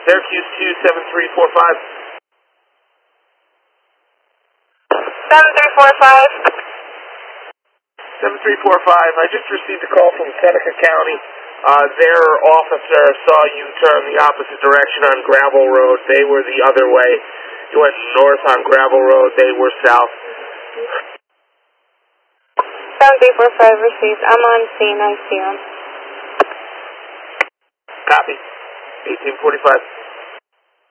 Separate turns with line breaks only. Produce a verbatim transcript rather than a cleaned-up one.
Syracuse two seven three four five.
seven three four five.
seven three four five, I just received a call from Seneca County. Uh, their officer saw you turn the opposite direction on Gravel Road. They were the other way. You went north on Gravel Road. They were south.
seven three four five received. I'm on scene. I see him.
Copy. eighteen forty-five.